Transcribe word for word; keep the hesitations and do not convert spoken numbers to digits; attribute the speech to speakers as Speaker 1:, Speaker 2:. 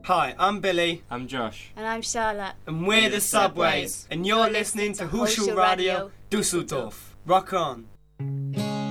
Speaker 1: Hi, I'm Billy.
Speaker 2: I'm Josh.
Speaker 3: And I'm Charlotte.
Speaker 1: And we're the Subways. And you're listening to Hushul Radio Dusseldorf. Rock on.